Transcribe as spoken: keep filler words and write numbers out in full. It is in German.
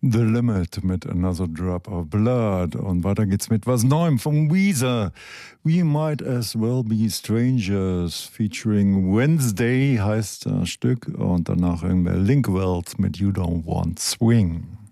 The Limit mit Another Drop of Blood. Und weiter geht's mit was Neuem von Weezer. We Might As Well Be Strangers featuring Wednesday heißt das Stück. Und danach irgendwer Link Wells mit You Don't Want Swing.